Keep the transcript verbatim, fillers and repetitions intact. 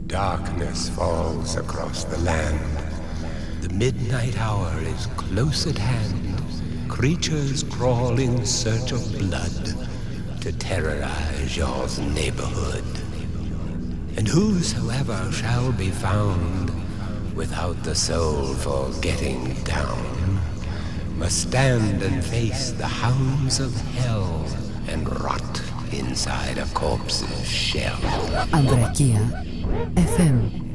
Darkness falls across the land. The midnight hour is close at hand. Creatures crawl in search of blood to terrorize your neighborhood. And whosoever shall be found without the soul for getting down must stand and face the hounds of hell and rot inside a corpse's shell. Andrekia εφ εμ